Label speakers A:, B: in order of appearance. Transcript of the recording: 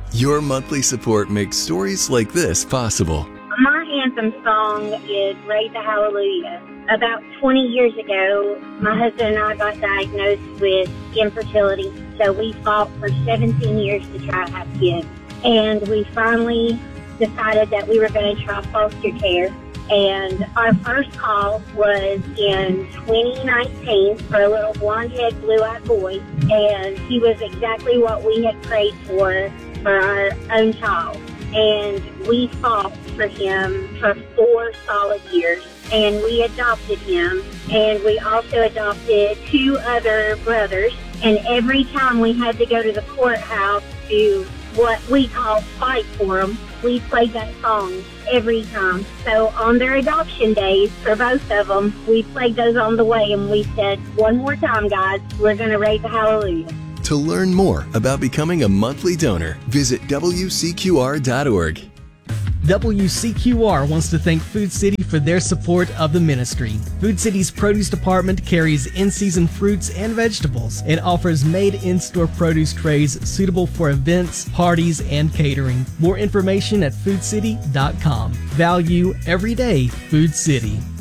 A: Your monthly support makes stories like this possible.
B: My anthem song is Raise a Hallelujah. About 20 years ago, my husband and I got diagnosed with infertility, so we fought for 17 years to try to have kids. And we finally decided that we were going to try foster care. And our first call was in 2019 for a little blonde-head, blue-eyed boy, and he was exactly what we had prayed for our own child. And we fought for him for 4 solid years, and we adopted him. And we also adopted 2 other brothers, and every time we had to go to the courthouse to what we call fight for them, we played that song every time. So on their adoption days, for both of them, we played those on the way, and we said, one more time, guys, we're going to raise a hallelujah.
A: To learn more about becoming a monthly donor, visit WCQR.org.
C: WCQR wants to thank Food City for their support of the ministry. Food City's produce department carries in-season fruits and vegetables and offers made in-store produce trays suitable for events, parties, and catering. More information at foodcity.com. Value every day, Food City.